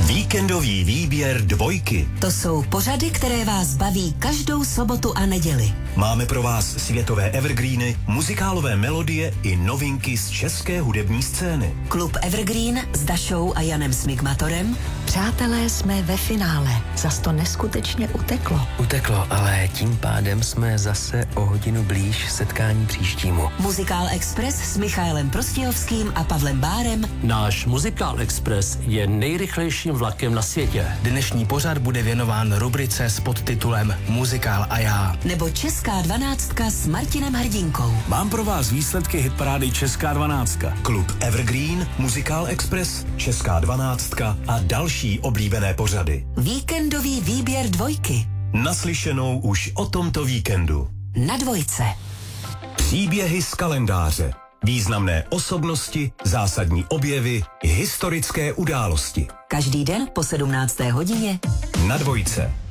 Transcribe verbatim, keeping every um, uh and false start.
Víkendový výběr dvojky. To jsou pořady, které vás baví každou sobotu a neděli. Máme pro vás světové evergreeny, muzikálové melodie i novinky z české hudební scény. Klub Evergreen s Dašou a Janem Smigmatorem. Přátelé, jsme ve finále. Zas to neskutečně uteklo. Uteklo, ale tím pádem jsme zase o hodinu blíž setkání příštímu. Muzikál Express s Michailem Prostějovským a Pavlem Bárem. Náš Muzikál Express je nejrychlejším vlakem na světě. Dnešní pořad bude věnován rubrice s podtitulem Muzikál a já. Nebo Česká dvanáctka s Martinem Hrdinkou. Mám pro vás výsledky hitparády Česká dvanáctka. Klub Evergreen, Muzikál Express, Česká dvanáctka a další oblíbené pořady. Víkendový výběr dvojky. Naslyšenou už o tomto víkendu. Na dvojce. Příběhy z kalendáře. Významné osobnosti, zásadní objevy, historické události. Každý den po sedmnácté hodině na dvojce.